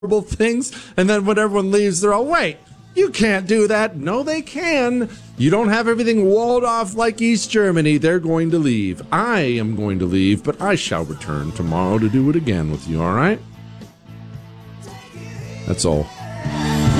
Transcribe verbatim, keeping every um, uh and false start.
horrible things, and then when everyone leaves, they're all, wait, you can't do that. No, they can. You don't have everything walled off like East Germany. They're going to leave. I am going to leave, but I shall return tomorrow to do it again with you, all right? That's all.